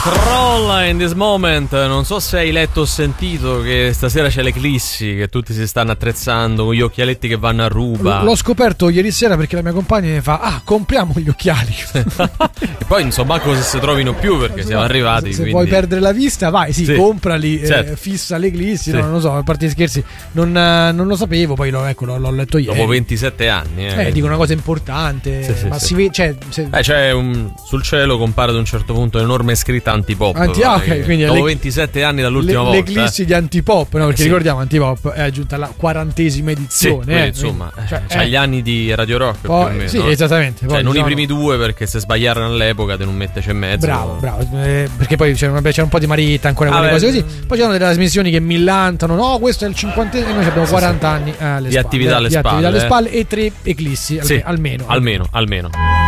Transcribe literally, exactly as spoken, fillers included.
Troll in this moment. Non so se hai letto o sentito che stasera c'è l'eclissi, che tutti si stanno attrezzando con gli occhialetti che vanno a ruba. L'ho scoperto ieri sera perché la mia compagna mi fa: ah, compriamo gli occhiali. E poi insomma cosa si trovino più, perché siamo arrivati. Se, se quindi... vuoi perdere la vista, vai, sì, sì. comprali, certo. eh, fissa l'eclissi. Sì. No, non lo so, a parte gli scherzi, non, eh, non lo sapevo. Poi lo, ecco, l'ho, l'ho letto ieri. Dopo ventisette anni, eh, eh dico una cosa importante. Sì, sì, ma sì. si vede, cioè, se... eh, c'è un, sul cielo compare ad un certo punto un'enorme scritta antipop. Anti- ah, okay, quindi dopo le, ventisette anni dall'ultima le, volta. l'eclissi eh. di antipop, no? Perché eh, sì. ricordiamo, antipop è aggiunta alla quarantesima edizione. Sì, eh, insomma, quindi, cioè, c'ha eh. gli anni di Radio Rock. Poi, più o meno, sì, no? esattamente. Poi, cioè, non diciamo... i primi due, perché se sbagliarono all'epoca te non metteci e mezzo. Bravo, bravo. Eh, perché poi c'era, c'era un po' di marita ancora, quelle ah, cose beh, così. Poi c'erano delle trasmissioni che millantano: no, questo è il cinquantesimo. E noi abbiamo quaranta sì, anni alle di spalle, attività alle di spalle, attività alle eh. spalle e tre eclissi, sì, almeno. Almeno, almeno.